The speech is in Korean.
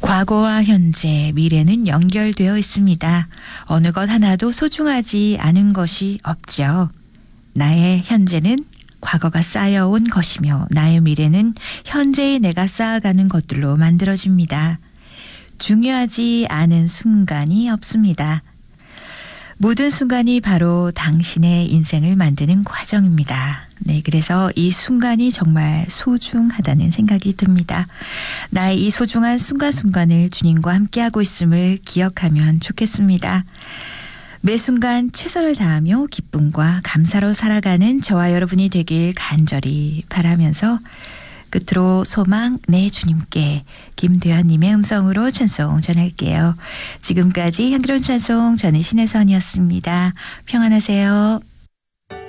과거와 현재, 미래는 연결되어 있습니다. 어느 것 하나도 소중하지 않은 것이 없죠. 나의 현재는 과거가 쌓여온 것이며 나의 미래는 현재의 내가 쌓아가는 것들로 만들어집니다. 중요하지 않은 순간이 없습니다. 모든 순간이 바로 당신의 인생을 만드는 과정입니다. 네, 그래서 이 순간이 정말 소중하다는 생각이 듭니다. 나의 이 소중한 순간순간을 주님과 함께하고 있음을 기억하면 좋겠습니다. 매 순간 최선을 다하며 기쁨과 감사로 살아가는 저와 여러분이 되길 간절히 바라면서 끝으로 소망 내 주님께 김대환님의 음성으로 찬송 전할게요. 지금까지 향기로운 찬송 저는 신혜선이었습니다. 평안하세요.